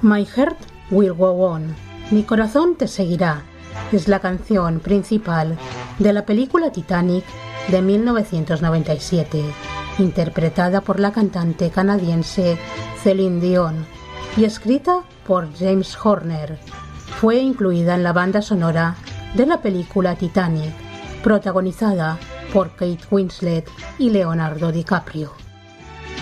My Heart Will Go On, Mi corazón te seguirá, es la canción principal de la película Titanic de 1997, interpretada por la cantante canadiense Celine Dion y escrita por James Horner. Fue incluida en la banda sonora de la película Titanic, protagonizada por Kate Winslet y Leonardo DiCaprio.